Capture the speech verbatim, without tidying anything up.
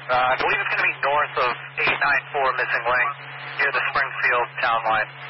Uh, I believe it's going to be north of eight nine four Missing Link, near the Springfield town line.